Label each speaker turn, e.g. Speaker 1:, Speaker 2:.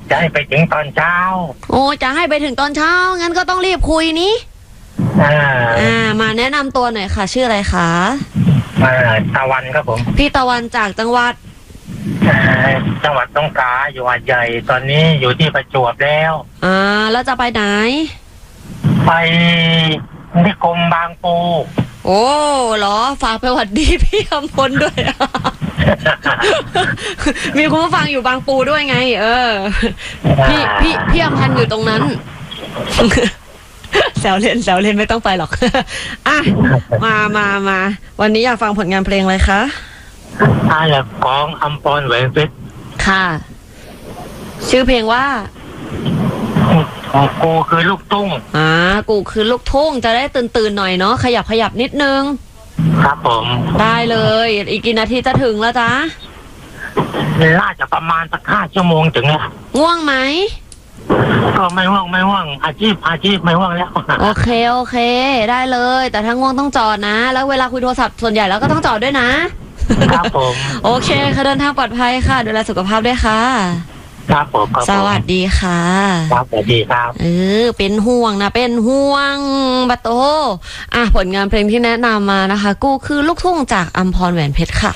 Speaker 1: จะให้ไปถึงตอนเช้า
Speaker 2: โอ้จะให้ไปถึงตอนเช้างั้นก็ต้องรีบคุยนี้มาแนะนำตัวหน่อยค่ะชื่ออะไรคะ
Speaker 1: ตะวันครับผม
Speaker 2: พี่ตะวันจากจังหวัด
Speaker 1: สงขลาอยู่หาดใหญ่ตอนนี้อยู่ที่ประจวบแล้ว
Speaker 2: แล้วจะไปไหน
Speaker 1: ไปนิคมบางปู
Speaker 2: โอ้เหรอฝากไปหวัดดีพี่อำพลด้วย มีคุณผู้ฟังอยู่บางปูด้วยไงพี่อำพันธ์อยู่ตรงนั้น แซวเล่นไม่ต้องไปหรอก มาวันนี้อยากฟังผลงานเพลงอะไรคะ
Speaker 1: ของอัมพรแหวนเพชร
Speaker 2: ค่ะชื่อเพลงว่า
Speaker 1: กูคือลูกทุ่ง
Speaker 2: กูคือลูกทุ่งจะได้ตื่นหน่อยเนาะขยับนิดนึง
Speaker 1: ครับผม
Speaker 2: ได้เลยอีกกี่นาทีจะถึงแล้วจ๊ะ
Speaker 1: น่าจะประมาณสัก5 ชั่วโมงถึงแล้ว
Speaker 2: ง่วงไหม
Speaker 1: ก็ไม่ว่างอาชีพไม่ว่างแล้ว
Speaker 2: โอเคได้เลยแต่ถ้าง่วงต้องจอดนะแล้วเวลาคุยโทรศัพท์ส่วนใหญ่แล้วก็ต้องจอดด้วยนะครับ
Speaker 1: ผม
Speaker 2: โอเคค่ะเดินทางปลอดภัยค่ะดูแลสุขภาพด้วยค่ะ
Speaker 1: ครับผม
Speaker 2: สวัสดีค่ะ
Speaker 1: ครับสวัสดีครับ
Speaker 2: เป็นห่วงนะเป็นห่วงบัตโตผลงานเพลงที่แนะนำมานะคะกูคือลูกทุ่งจากอัมพรแหวนเพชรค่ะ